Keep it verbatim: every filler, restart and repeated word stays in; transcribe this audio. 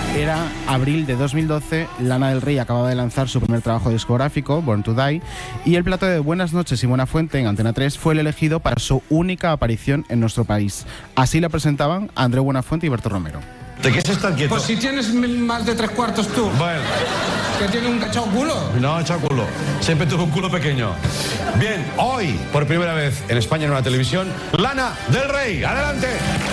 Era abril de dos mil doce, Lana del Rey acababa de lanzar su primer trabajo discográfico, Born to Die, y el plato de Buenas noches y Buena Fuente en Antena tres fue el elegido para su única aparición en nuestro país. Así la presentaban Andreu Buenafuente y Berto Romero. ¿De qué se está quieto? Pues si tienes más de tres cuartos tú. Bueno. ¿Que tiene un cachao culo? No, echado culo. Siempre tuvo un culo pequeño. Bien, hoy, por primera vez en España en una televisión, Lana del Rey. ¡Adelante!